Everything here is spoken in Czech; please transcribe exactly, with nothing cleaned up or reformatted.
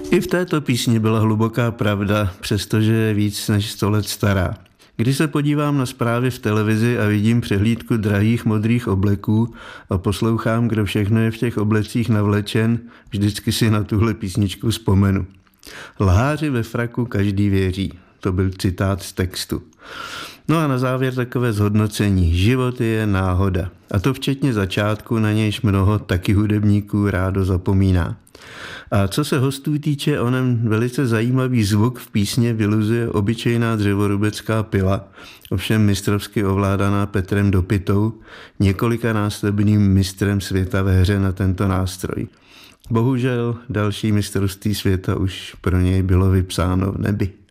I v této písni byla hluboká pravda, přestože je víc než sto let stará. Když se podívám na zprávy v televizi a vidím přehlídku drahých modrých obleků a poslouchám, kdo všechno je v těch oblecích navlečen, vždycky si na tuhle písničku vzpomenu. Lháři ve fraku každý věří. To byl citát z textu. No a na závěr takové zhodnocení. Život je náhoda. A to včetně začátku, na nějž mnoho taky hudebníků rádo zapomíná. A co se hostů týče, onen velice zajímavý zvuk v písně vyluzuje obyčejná dřevorubecká pila, ovšem mistrovsky ovládaná Petrem Dopitou, několikanásobným mistrem světa ve hře na tento nástroj. Bohužel další mistrovství světa už pro něj bylo vypsáno v nebi.